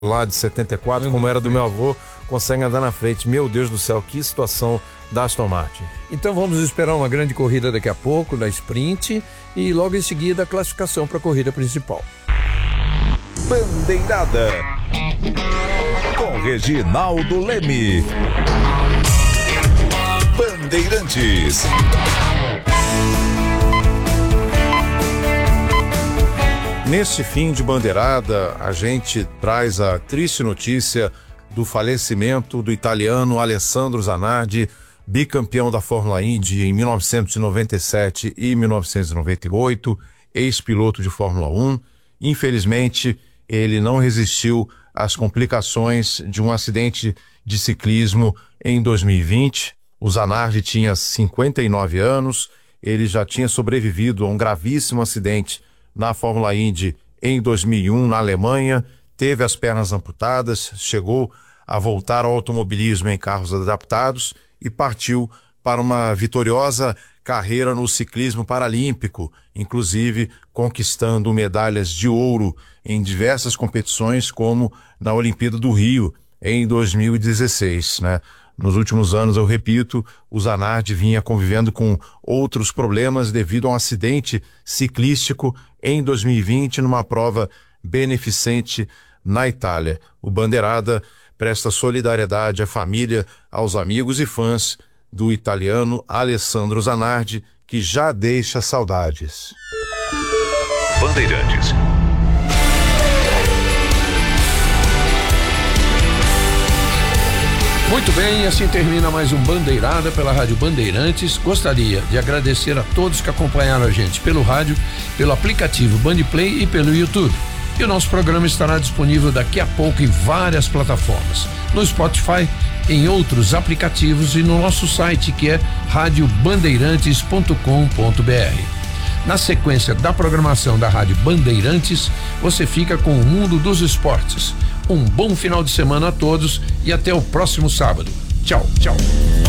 lá de 74, como era do meu avô, consegue andar na frente. Meu Deus do céu, que situação da Aston Martin. Então vamos esperar uma grande corrida daqui a pouco, da sprint, e logo em seguida a classificação para a corrida principal. Bandeirada com Reginaldo Leme. Bandeirantes. Neste fim de bandeirada, a gente traz a triste notícia do falecimento do italiano Alessandro Zanardi, bicampeão da Fórmula Indy em 1997 e 1998, ex-piloto de Fórmula 1. Infelizmente, ele não resistiu às complicações de um acidente de ciclismo em 2020. O Zanardi tinha 59 anos, ele já tinha sobrevivido a um gravíssimo acidente na Fórmula Indy em 2001 na Alemanha, teve as pernas amputadas, chegou a voltar ao automobilismo em carros adaptados e partiu para uma vitoriosa carreira no ciclismo paralímpico, inclusive conquistando medalhas de ouro em diversas competições, como na Olimpíada do Rio em 2016, né? Nos últimos anos, eu repito, o Zanardi vinha convivendo com outros problemas devido a um acidente ciclístico em 2020 numa prova beneficente na Itália. O Bandeirada presta solidariedade à família, aos amigos e fãs do italiano Alessandro Zanardi, que já deixa saudades. Bandeirantes. Muito bem, assim termina mais um Bandeirada pela Rádio Bandeirantes. Gostaria de agradecer a todos que acompanharam a gente pelo rádio, pelo aplicativo Bandplay e pelo YouTube. E o nosso programa estará disponível daqui a pouco em várias plataformas, no Spotify, em outros aplicativos e no nosso site, que é radiobandeirantes.com.br. Na sequência da programação da Rádio Bandeirantes, você fica com o mundo dos esportes. Um bom final de semana a todos e até o próximo sábado. Tchau, tchau.